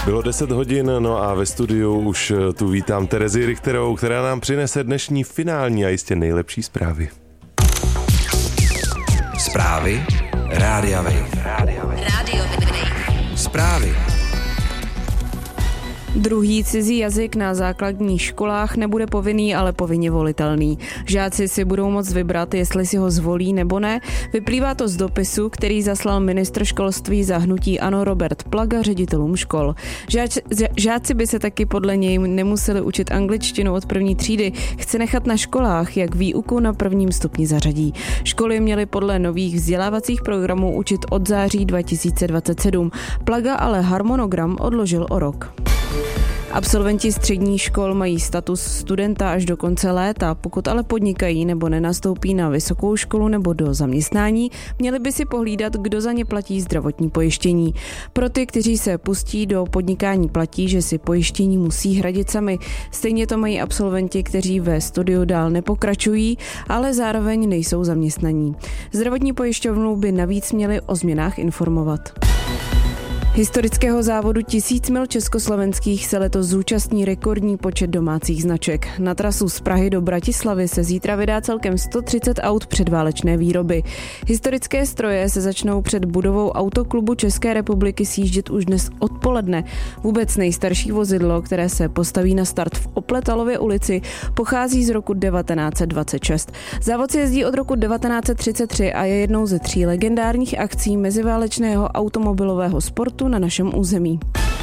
Bylo 10 hodin, no a ve studiu už tu vítám Terezi Richterovou, která nám přinese dnešní finální a jistě nejlepší zprávy. Zprávy Rádia Wave. Zprávy. Druhý cizí jazyk na základních školách nebude povinný, ale povinně volitelný. Žáci si budou moct vybrat, jestli si ho zvolí nebo ne. Vyplývá to z dopisu, který zaslal ministr školství za hnutí ANO Robert Plaga ředitelům škol. Žáci by se taky podle něj nemuseli učit angličtinu od první třídy. Chce nechat na školách, jak výuku na prvním stupni zařadí. Školy měly podle nových vzdělávacích programů učit od září 2027. Plaga ale harmonogram odložil o rok. Absolventi středních škol mají status studenta až do konce léta, pokud ale podnikají nebo nenastoupí na vysokou školu nebo do zaměstnání, měli by si pohlídat, kdo za ně platí zdravotní pojištění. Pro ty, kteří se pustí do podnikání, platí, že si pojištění musí hradit sami. Stejně to mají absolventi, kteří ve studiu dál nepokračují, ale zároveň nejsou zaměstnaní. Zdravotní pojišťovnu by navíc měli o změnách informovat. Historického závodu 1000 mil československých se letos zúčastní rekordní počet domácích značek. Na trasu z Prahy do Bratislavy se zítra vydá celkem 130 aut předválečné výroby. Historické stroje se začnou před budovou Autoklubu České republiky sjíždět už dnes odpoledne. Vůbec nejstarší vozidlo, které se postaví na start v Opletalově ulici, pochází z roku 1926. Závod se jezdí od roku 1933 a je jednou ze 3 legendárních akcí meziválečného automobilového sportu na našem území.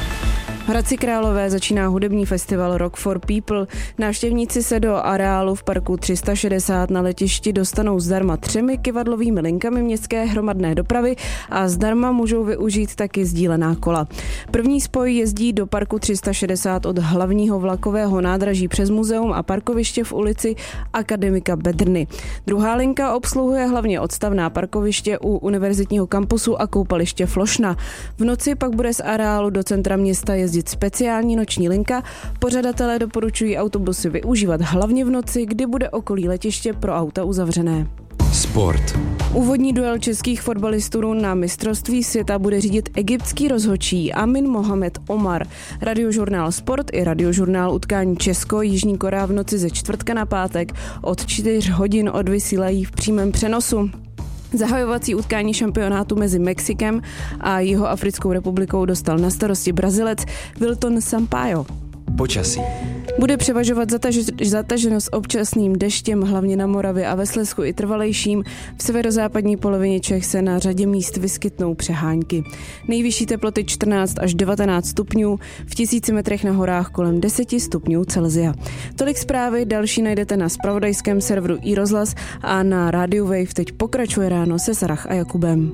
V Hradci Králové začíná hudební festival Rock for People. Návštěvníci se do areálu v parku 360 na letišti dostanou zdarma 3 kyvadlovými linkami městské hromadné dopravy a zdarma můžou využít taky sdílená kola. První spoj jezdí do parku 360 od hlavního vlakového nádraží přes muzeum a parkoviště v ulici Akademika Bedrny. Druhá linka obsluhuje hlavně odstavná parkoviště u univerzitního kampusu a koupaliště Flošna. V noci pak bude z areálu do centra města jezdit speciální noční linka. Pořadatelé doporučují autobusy využívat hlavně v noci, kdy bude okolí letiště pro auta uzavřené. Sport. Úvodní duel českých fotbalistů na mistrovství světa bude řídit egyptský rozhodčí Amin Mohamed Omar. Radiožurnál Sport i radiožurnál Utkání Česko-Jižní Korea v noci ze čtvrtka na pátek od 4 hodin odvysílají v přímém přenosu. Zahajovací utkání šampionátu mezi Mexikem a Jihoafrickou republikou dostal na starosti Brazilec Wilton Sampaio. Počasí. Bude převažovat zataženost občasným deštěm, hlavně na Moravě a ve Slezsku i trvalejším. V severozápadní polovině Čech se na řadě míst vyskytnou přehánky. Nejvyšší teploty 14 až 19 stupňů, v 1000 metrech na horách kolem 10 stupňů Celsia. Tolik zprávy, další najdete na zpravodajském serveru iRozhlas a na Radio Wave teď pokračuje ráno se Sarah a Jakubem.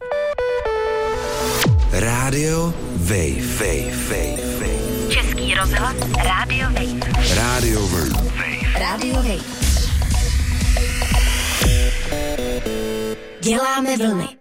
Radio Wave. Český rozhlas Radio Wave. Radio Wave. Radio Wave. Děláme vlny.